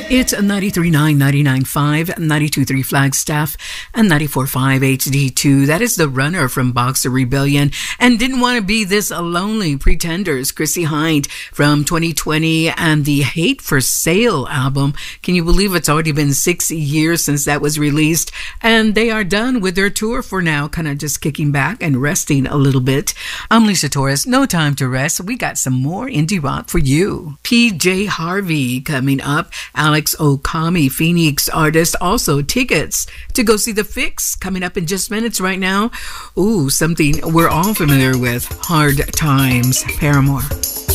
It's 93.9, 99.5, 92.3 Flagstaff, and 94.5 HD2. That is the runner from Boxer Rebellion. And Didn't Want to Be This Lonely, Pretenders, Chrissie Hynde from 2020, and the Hate for Sale album. Can you believe it's already been 6 years since that was released? And they are done with their tour for now, kind of just kicking back and resting a little bit. I'm Lisa Torres. No time to rest. We got some more indie rock for you. PJ Harvey coming up. Alex Okami, Phoenix artist. Also tickets to go see The Fix coming up in just minutes right now. Ooh, something we're all familiar with. Hard Times, Paramore.